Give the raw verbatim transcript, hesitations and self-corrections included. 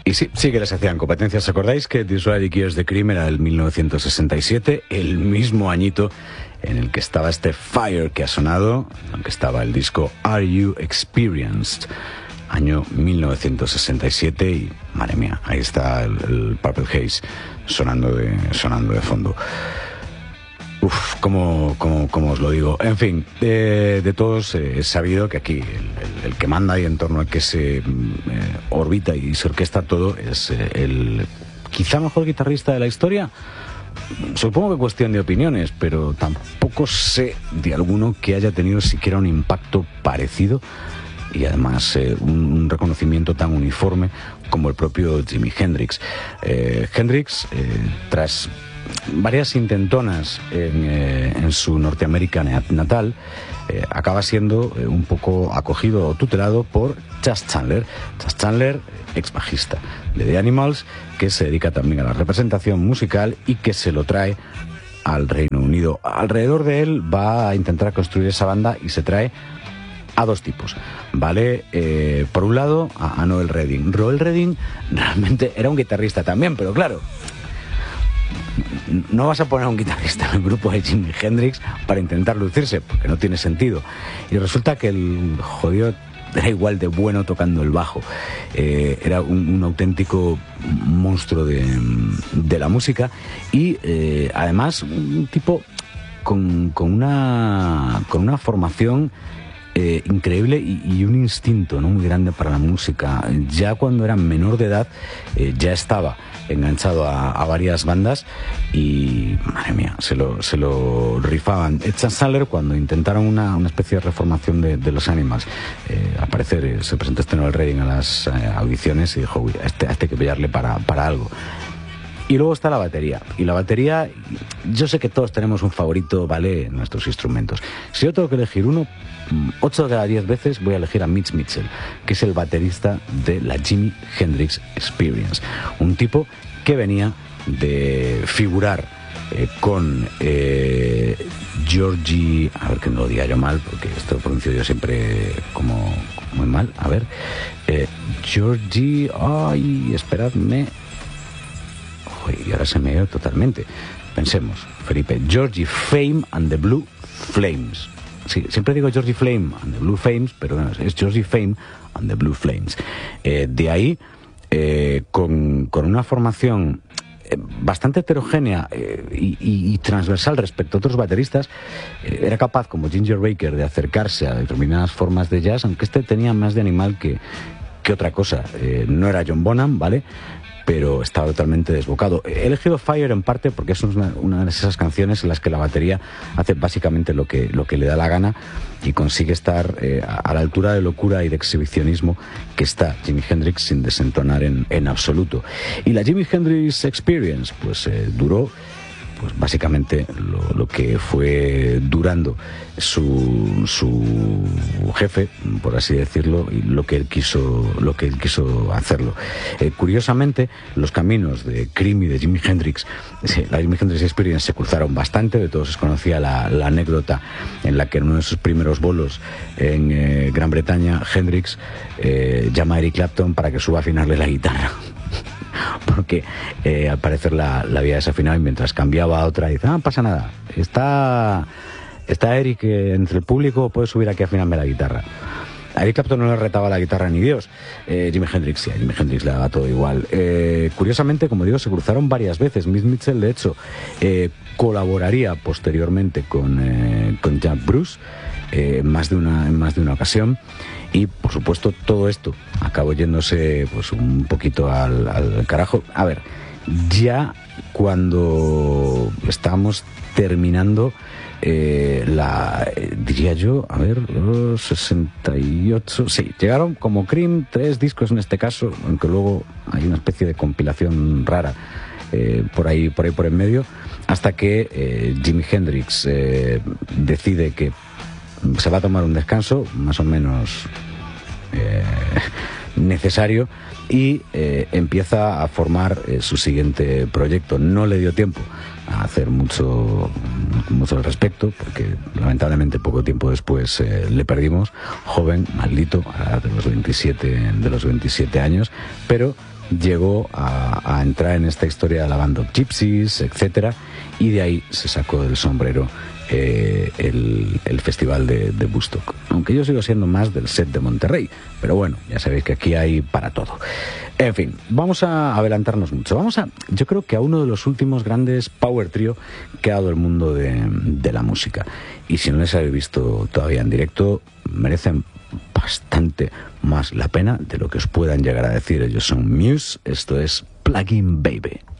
Y sí, sí que les hacían competencias. ¿Os acordáis que Disraeli Gears the Cream era el mil novecientos sesenta y siete, el mismo añito en el que estaba este Fire que ha sonado, aunque estaba el disco Are You Experienced, año mil novecientos sesenta y siete, y madre mía, ahí está el, el Purple Haze sonando de, sonando de fondo. Uf, ¿cómo, cómo, cómo os lo digo? En fin, de, de todos eh, es sabido que aquí el, el, el que manda y en torno al que se eh, orbita y se orquesta todo es eh, el quizá mejor guitarrista de la historia. Supongo que cuestión de opiniones, pero tampoco sé de alguno que haya tenido siquiera un impacto parecido y además eh, un, un reconocimiento tan uniforme como el propio Jimi Hendrix. Eh, Hendrix, eh, tras varias intentonas en, eh, en su Norteamérica natal, eh, acaba siendo eh, un poco acogido o tutelado por Chas Chandler. Chas Chandler, ex bajista de The Animals, que se dedica también a la representación musical y que se lo trae al Reino Unido. Alrededor de él va a intentar construir esa banda y se trae a dos tipos, ¿vale? Eh, por un lado, a, a Noel Redding. Noel Redding realmente era un guitarrista también, pero claro, no vas a poner a un guitarrista en el grupo de Jimi Hendrix para intentar lucirse, porque no tiene sentido. Y resulta que el jodido era igual de bueno tocando el bajo. Eh, era un, un auténtico monstruo de, de la música y eh, además un tipo con, con, una, con una formación Eh, increíble y, y un instinto, ¿no?, muy grande para la música. Ya cuando era menor de edad eh, ya estaba enganchado a, a varias bandas y, madre mía, se lo, se lo rifaban. Chas Chandler, cuando intentaron una, una especie de reformación de, de los Animals, eh, al parecer eh, se presentó este Noel Redding a las eh, audiciones y dijo, uy, a este, a este hay que pillarle para, para algo. Y luego está la batería. Y la batería, yo sé que todos tenemos un favorito, ¿vale?, en nuestros instrumentos. Si yo tengo que elegir uno, ocho de cada diez veces voy a elegir a Mitch Mitchell, que es el baterista de la Jimi Hendrix Experience. Un tipo que venía de figurar eh, con eh, Georgie... A ver que no lo diga yo mal, porque esto lo pronuncio yo siempre como muy mal. A ver. Eh, Georgie... Ay, esperadme... Y ahora se me ha ido totalmente. Pensemos, Felipe. Georgie Fame and the Blue Flames. Sí, siempre digo Georgie Flame and the Blue Flames, pero bueno, es Georgie Fame and the Blue Flames. Eh, de ahí, eh, con, con una formación eh, bastante heterogénea eh, y, y, y transversal respecto a otros bateristas, eh, era capaz, como Ginger Baker, de acercarse a determinadas formas de jazz, aunque este tenía más de animal que, que otra cosa. Eh, no era John Bonham, ¿vale?, pero estaba totalmente desbocado. He elegido Fire en parte porque es una, una de esas canciones en las que la batería hace básicamente lo que, lo que le da la gana y consigue estar eh, a la altura de locura y de exhibicionismo que está Jimi Hendrix sin desentonar en, en absoluto. Y la Jimi Hendrix Experience pues eh, duró pues básicamente lo, lo que fue durando su, su jefe, por así decirlo, y lo que él quiso, lo que él quiso hacerlo. Eh, curiosamente, los caminos de Cream y de Jimi Hendrix, la Jimi Hendrix Experience, se cruzaron bastante. De todos se conocía la, la anécdota en la que en uno de sus primeros bolos en eh, Gran Bretaña, Hendrix eh, llama a Eric Clapton para que suba a afinarle la guitarra. Porque eh, al parecer la, la había desafinado y mientras cambiaba a otra dice, ah, no pasa nada, está, está Eric eh, entre el público, puedes subir aquí a afinarme la guitarra. A Eric Clapton no le retaba la guitarra ni Dios. eh, Jimi Hendrix, sí, a Jimi Hendrix le daba todo igual. eh, Curiosamente, como digo, se cruzaron varias veces. Mitch Mitchell, de hecho, eh, colaboraría posteriormente con, eh, con Jack Bruce eh, en, más de una, en más de una ocasión. Y, por supuesto, todo esto acabó yéndose pues un poquito al, al carajo. A ver, ya cuando estábamos terminando eh, la, eh, diría yo, a ver, oh, sesenta y ocho, sí, llegaron como Cream, tres discos en este caso, aunque luego hay una especie de compilación rara eh, por ahí, por ahí por en medio, hasta que eh, Jimi Hendrix eh, decide que se va a tomar un descanso más o menos eh, necesario y eh, empieza a formar eh, su siguiente proyecto. No le dio tiempo a hacer mucho, mucho al respecto porque lamentablemente poco tiempo después eh, le perdimos, joven, maldito, de los veintisiete, de los veintisiete años, pero llegó a, a entrar en esta historia de la Band of Gypsies, etcétera, y de ahí se sacó del sombrero eh, el, el festival de, de Woodstock. Aunque yo sigo siendo más del set de Monterrey, pero bueno, ya sabéis que aquí hay para todo. En fin, vamos a adelantarnos mucho. Vamos a, yo creo que a uno de los últimos grandes power trio que ha dado el mundo de, de la música. Y si no les habéis visto todavía en directo, merecen bastante más la pena de lo que os puedan llegar a decir. Ellos son Muse, esto es Plug-in Baby.